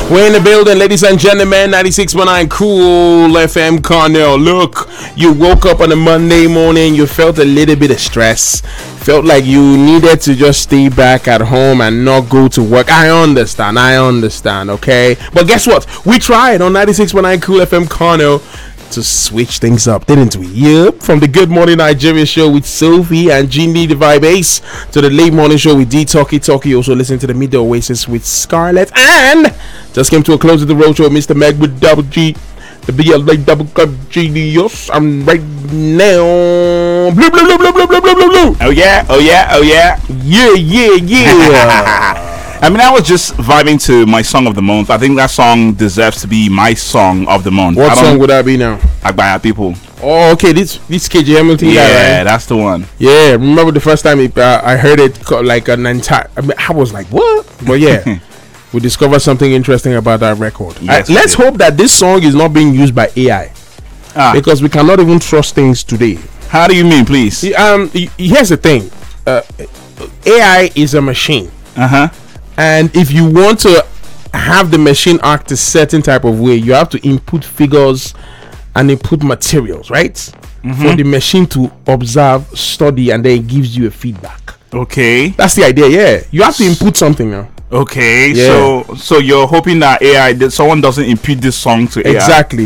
We're in the building, ladies and gentlemen. 96.9 Cool FM Cornell. Look, you woke up on a Monday morning, you felt a little bit of stress, felt like you needed to just stay back at home and not go to work. I understand, okay? But guess what? We tried on 96.9 Cool FM Cornell to switch things up, didn't we? Yep. From the Good Morning Nigeria show with Sophie and Ginny the Vibe Ace to the late morning show with D Talkie. Also listen to the Midday Oasis with Scarlett, and just came to a close of the road show with Mr. Meg with Double G, the BLA Double Cup Genius. I'm right now. Blue, blue, blue, blue, blue, blue, blue, blue. Oh yeah. Yeah. I mean, I was just vibing to my song of the month. I think that song deserves to be my song of the month. What song would that be now? Agbaya People. Oh, okay. This KJ Hamilton. Yeah, guy, right? That's the one. Yeah, remember the first time I heard it like an entire. I was like, what? But yeah, we discovered something interesting about that record. Yes, let's hope that this song is not being used by AI, because we cannot even trust things today. How do you mean, please? Here's the thing. AI is a machine. And if you want to have the machine act a certain type of way, you have to input figures and input materials, right? For the machine to observe, study, and then it gives you a feedback. Okay. That's the idea, yeah. You have to input something now. Okay, yeah. so you're hoping that someone doesn't impute this song to AI. Exactly.